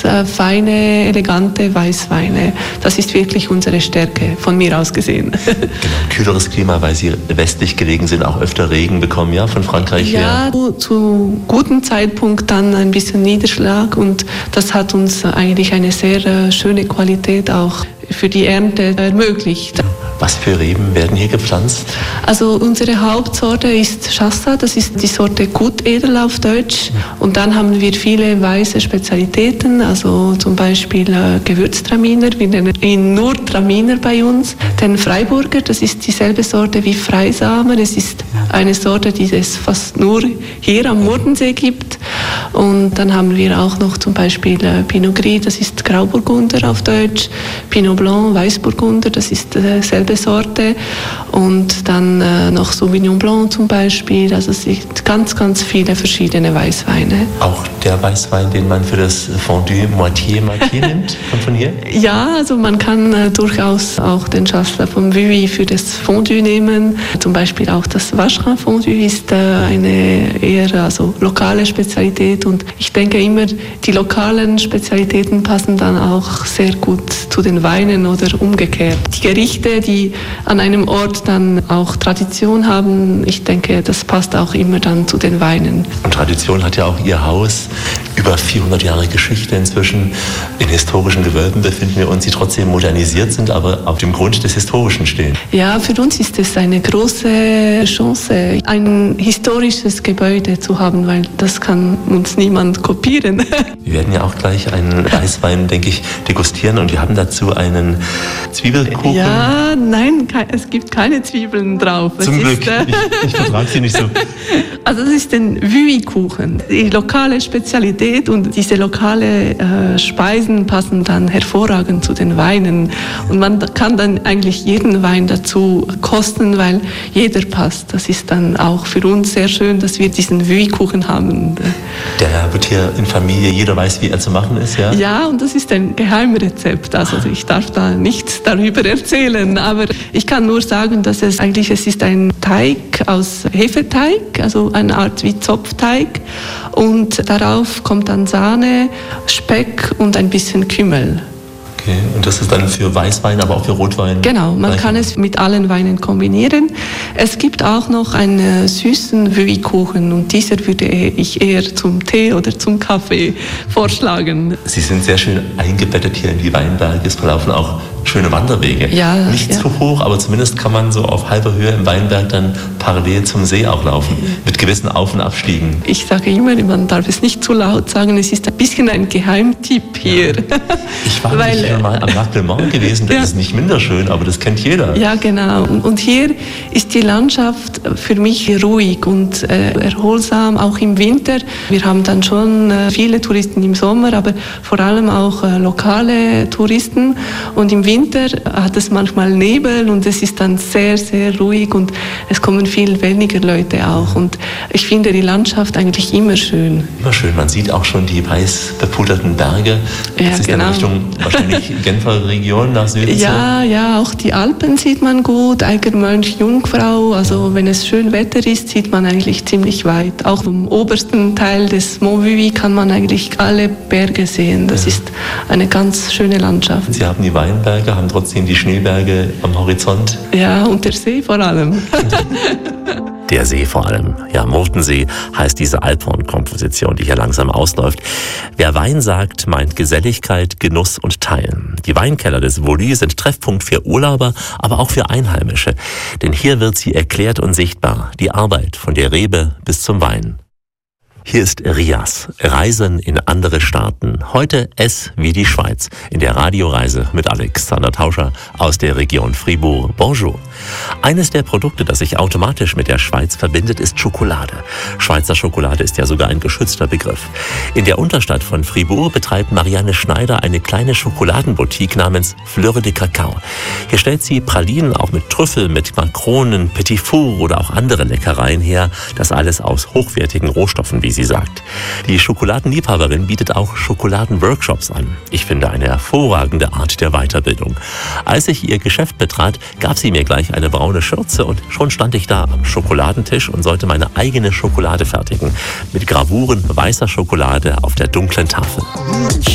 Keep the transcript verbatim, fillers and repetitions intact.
ganz äh, feine, elegante Weißweine. Das ist wirklich unsere Stärke, von mir aus gesehen. Genau, kühleres Klima, weil Sie westlich gelegen sind, auch öfter Regen bekommen, ja, von Frankreich ja, her? Ja, zu gutem Zeitpunkt dann ein bisschen Niederschlag und das hat uns eigentlich eine sehr äh, schöne Qualität auch für die Ernte ermöglicht. Was für Reben werden hier gepflanzt? Also unsere Hauptsorte ist Chassa, das ist die Sorte Gutedel auf Deutsch. Und dann haben wir viele weiße Spezialitäten, also zum Beispiel äh, Gewürztraminer, wir nennen ihn nur Traminer bei uns. Den Freiburger, das ist dieselbe Sorte wie Freisamer, es ist eine Sorte, die es fast nur hier am Murdensee gibt. Und dann haben wir auch noch zum Beispiel äh, Pinot Gris, das ist Grauburgunder auf Deutsch, Pinot Blanc, Weißburgunder, das ist dieselbe Sorte und dann äh, noch Sauvignon Blanc zum Beispiel, also es sind ganz, ganz viele verschiedene Weißweine. Auch der Weißwein, den man für das Fondue Moitié-Moitié nimmt, kommt von hier? Ja, also man kann äh, durchaus auch den Chasselas vom Vuilly für das Fondue nehmen. Zum Beispiel auch das Vacherin Fondue ist äh, eine eher also lokale Spezialität und ich denke immer, die lokalen Spezialitäten passen dann auch sehr gut zu den Weinen oder umgekehrt. Die Gerichte, die an einem Ort dann auch Tradition haben, ich denke, das passt auch immer dann zu den Weinen. Und Tradition hat ja auch Ihr Haus. Über vierhundert Jahre Geschichte inzwischen. In historischen Gewölben befinden wir uns, die trotzdem modernisiert sind, aber auf dem Grund des Historischen stehen. Ja, für uns ist es eine große Chance, ein historisches Gebäude zu haben, weil das kann uns niemand kopieren. Wir werden ja auch gleich einen Weißwein, denke ich, degustieren und wir haben dazu einen Zwiebelkuchen. Ja, nein, es gibt keine Zwiebeln drauf. Zum es Glück, ist, äh, ich, ich vertrage Sie nicht so. Also das ist ein Vuilly-Kuchen, die lokale Spezialität und diese lokale äh, Speisen passen dann hervorragend zu den Weinen und man kann dann eigentlich jeden Wein dazu kosten, weil jeder passt. Das ist dann auch für uns sehr schön, dass wir diesen Vuilly-Kuchen haben. Der wird hier in Familie, jeder weiß, wie er zu machen ist, ja? Ja, und das ist ein Geheimrezept. Also ich darf da nichts darüber erzählen, aber ich kann nur sagen, dass es eigentlich, es ist ein Teig aus Hefeteig, also eine Art wie Zopfteig und darauf kommt dann Sahne, Speck und ein bisschen Kümmel. Okay, und das ist dann für Weißwein, aber auch für Rotwein? Genau, man kann es mit allen Weinen kombinieren. Es gibt auch noch einen süßen Vuilly-Kuchen und dieser würde ich eher zum Tee oder zum Kaffee vorschlagen. Sie sind sehr schön eingebettet hier in die Weinberge. Es verlaufen auch schöne Wanderwege. Ja, Nicht ja. zu hoch, aber zumindest kann man so auf halber Höhe im Weinberg dann parallel zum See auch laufen, mit gewissen Auf- und Abstiegen. Ich sage immer, man darf es nicht zu laut sagen, es ist ein bisschen ein Geheimtipp hier. Ja. Ich war Weil, schon mal am Lac Le Mans gewesen, das ja. ist nicht minder schön, aber das kennt jeder. Ja, genau. Und hier ist die Landschaft für mich ruhig und äh, erholsam, auch im Winter. Wir haben dann schon äh, viele Touristen im Sommer, aber vor allem auch äh, lokale Touristen. Und im Winter hat es manchmal Nebel und es ist dann sehr, sehr ruhig und es kommen viel weniger Leute auch. Und ich finde die Landschaft eigentlich immer schön. Immer schön. Man sieht auch schon die weiß bepuderten Berge. Das Ja, ist genau. dann Richtung wahrscheinlich Genfer Region nach Süden. Ja, ja, auch die Alpen sieht man gut, Eigermönch, Jungfrau. Also wenn es schön Wetter ist, sieht man eigentlich ziemlich weit. Auch vom obersten Teil des Mont Vuilly kann man eigentlich alle Berge sehen. Das ist eine ganz schöne Landschaft. Sie haben die Weinberge, haben trotzdem die Schneeberge am Horizont. Ja, und der See vor allem. Der See vor allem. Ja, Murtensee heißt diese Alphorn-Komposition, die hier langsam ausläuft. Wer Wein sagt, meint Geselligkeit, Genuss und Teilen. Die Weinkeller des Vuilly sind Treffpunkt für Urlauber, aber auch für Einheimische. Denn hier wird sie erklärt und sichtbar, die Arbeit von der Rebe bis zum Wein. Hier ist Rias, Reisen in andere Staaten. Heute S wie die Schweiz, in der Radioreise mit Alexander Tauscher aus der Region Fribourg. Bonjour. Eines der Produkte, das sich automatisch mit der Schweiz verbindet, ist Schokolade. Schweizer Schokolade ist ja sogar ein geschützter Begriff. In der Unterstadt von Fribourg betreibt Marianne Schneider eine kleine Schokoladenboutique namens Fleur de Cacao. Hier stellt sie Pralinen auch mit Trüffel, mit Makronen, Petit Four oder auch andere Leckereien her. Das alles aus hochwertigen Rohstoffen, wie sie sagt. Die Schokoladenliebhaberin bietet auch Schokoladenworkshops an. Ich finde eine hervorragende Art der Weiterbildung. Als ich ihr Geschäft betrat, gab sie mir gleich eine braune Schürze und schon stand ich da am Schokoladentisch und sollte meine eigene Schokolade fertigen. Mit Gravuren weißer Schokolade auf der dunklen Tafel.